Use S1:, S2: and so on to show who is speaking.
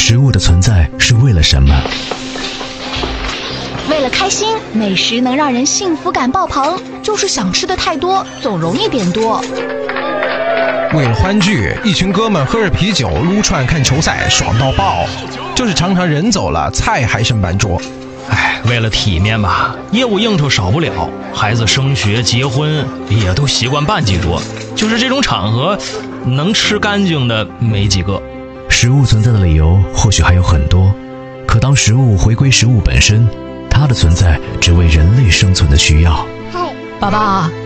S1: 食物的存在是为了什么？
S2: 为了开心，美食能让人幸福感爆棚，就是想吃的太多，总容易变多。
S3: 为了欢聚，一群哥们喝着啤酒撸串看球赛，爽到爆，就是常常人走了，菜还剩半桌。
S4: 为了体面吧，业务应酬少不了，孩子升学结婚也都习惯办几桌，就是这种场合能吃干净的没几个。
S1: 食物存在的理由或许还有很多，可当食物回归食物本身，它的存在只为人类生存的需要。
S2: 宝宝，